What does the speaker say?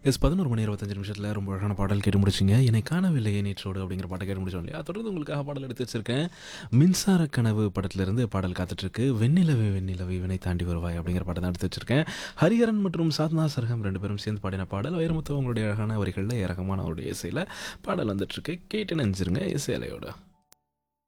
11 மணி 25 நிமிஷத்தில் ரொம்ப அழகான பாடல் கேட்டு முடிச்சிங்க. என்னை காணவில்லையே நேற்றோடு அப்படிங்கிற பாட்டை கேட்டு முடிச்சோம் இல்லையா? தொடர்ந்து உங்களுக்காக பாடல் எடுத்து வச்சிருக்கேன். மின்சார கனவு படத்திலிருந்து பாடல் காத்துட்ருக்கு. வெண்ணிலவே வெண்ணிலவே வினை தாண்டி வருவாய் அப்படிங்கிற பாட்டை தான் எடுத்து வச்சிருக்கேன். ஹரிஹரன் மற்றும் சாத்னா சர்கம் 2 பேரும் சேர்ந்து பாடின பாடல். வைரமுத்து அவங்களுடைய அழகான வரிகளில் இறக்கமான அவருடைய இசையில் பாடல் வந்துட்டுருக்கு. கேட்டு நினைச்சிருங்க இசையலையோட.